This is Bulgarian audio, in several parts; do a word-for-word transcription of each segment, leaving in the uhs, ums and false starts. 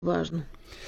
важно?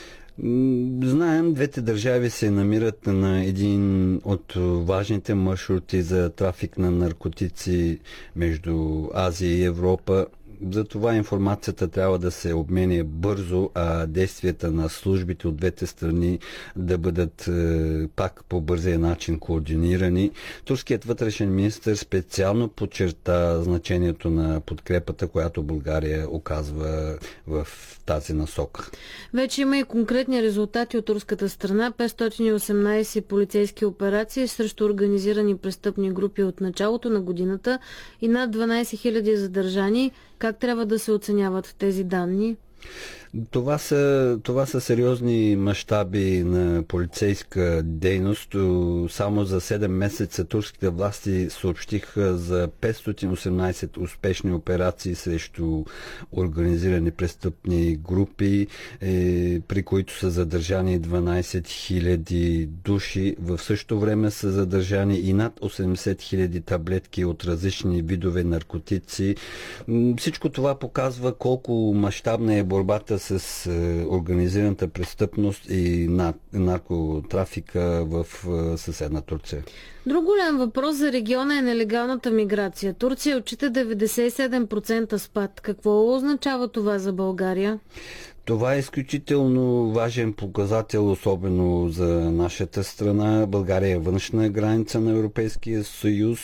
Знаем, двете държави се намират на един от важните маршрути за трафик на наркотици между Азия и Европа. Затова информацията трябва да се обменя бързо, а действията на службите от двете страни да бъдат е, пак по бързия начин координирани. Турският вътрешен министър специално подчерта значението на подкрепата, която България оказва в тази насока. Вече има и конкретни резултати от турската страна. петстотин и осемнадесет полицейски операции срещу организирани престъпни групи от началото на годината и над дванадесет хиляди задържани. Как трябва да се оценяват тези данни? Това са, това са сериозни мащаби на полицейска дейност. Само за седем месеца турските власти съобщиха за петстотин и осемнадесет успешни операции срещу организирани престъпни групи, е, при които са задържани дванадесет хиляди души. В същото време са задържани и над осемдесет хиляди таблетки от различни видове наркотици. Всичко това показва колко мащабна е борбата с организираната престъпност и наркотрафика в съседна Турция. Друг голям въпрос за региона е нелегалната миграция. Турция отчита деветдесет и седем процента спад. Какво означава това за България? Това е изключително важен показател, особено за нашата страна. България е външна граница на Европейския съюз.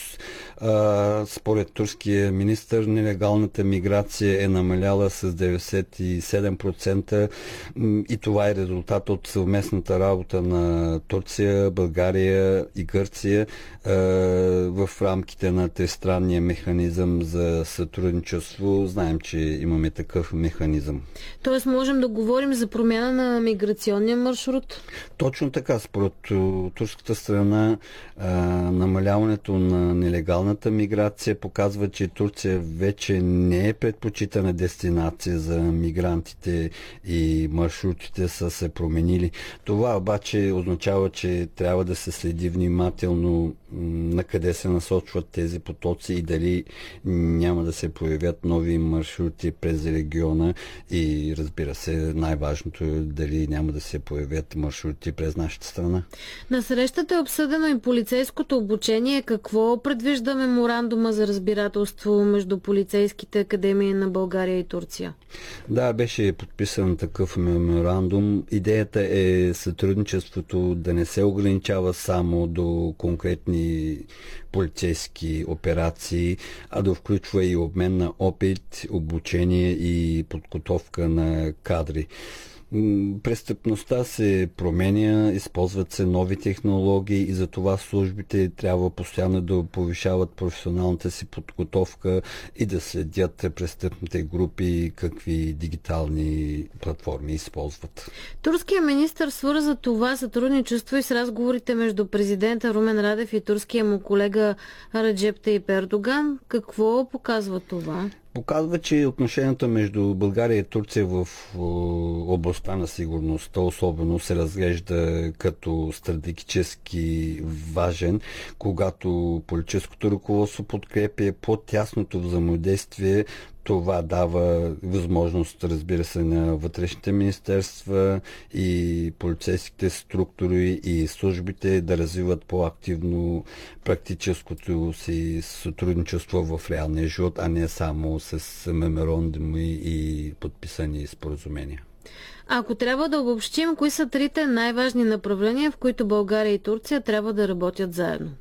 Според турския министър, нелегалната миграция е намаляла с деветдесет и седем процента и това е резултат от съвместната работа на Турция, България и Гърция в рамките на тристранния механизъм за сътрудничество. Знаем, че имаме такъв механизъм. Тоест можем да говорим за промяна на миграционния маршрут? Точно така. Според турската страна намаляването на нелегалната миграция показва, че Турция вече не е предпочитана дестинация за мигрантите и маршрутите са се променили. Това обаче означава, че трябва да се следи внимателно на къде се насочват тези потоци и дали няма да се появят нови маршрути през региона и, разбира се, най-важното е дали няма да се появят маршрути през нашата страна. На срещата е обсъдено и полицейското обучение. Какво предвижда меморандума за разбирателство между полицейските академии на България и Турция? Да, беше подписан такъв меморандум. Идеята е сътрудничеството да не се ограничава само до конкретни полицейски операции, а да включва и обмен на опит, обучение и подготовка на кадри. Престъпността се променя, използват се нови технологии и затова службите трябва постоянно да повишават професионалната си подготовка и да следят престъпните групи какви дигитални платформи използват. Турският министър свърза това сътрудничество и с разговорите между президента Румен Радев и турския му колега Реджеп Таип Ердоган. Какво показва това? Показва, че отношенията между България и Турция в областта на сигурността особено се разглежда като стратегически важен, когато политическото ръководство подкрепя по-тясното взаимодействие. Това дава възможност, разбира се, на вътрешните министерства и полицейските структури и службите да развиват по-активно практическото си сътрудничество в реалния живот, а не само с меморандуми и подписани споразумения. Ако трябва да обобщим, кои са трите най-важни направления, в които България и Турция трябва да работят заедно?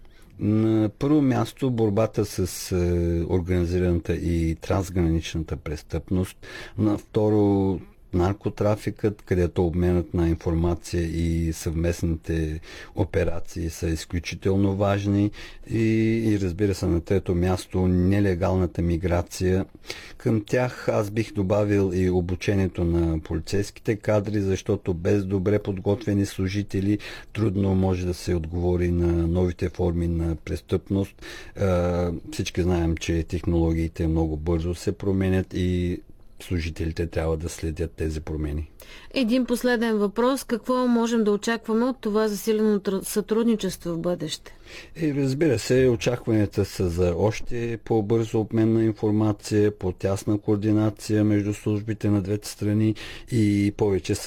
На първо място борбата с организираната и трансграничната престъпност. На второ наркотрафикът, където обменът на информация и съвместните операции са изключително важни и, и разбира се на трето място нелегалната миграция. Към тях аз бих добавил и обучението на полицейските кадри, защото без добре подготвени служители трудно може да се отговори на новите форми на престъпност. Всички знаем, че технологиите много бързо се променят и служителите трябва да следят тези промени. Един последен въпрос. Какво можем да очакваме от това засилено сътрудничество в бъдеще? И разбира се, очакванията са за още по-бързо обмен на информация, по-тясна координация между службите на двете страни и повече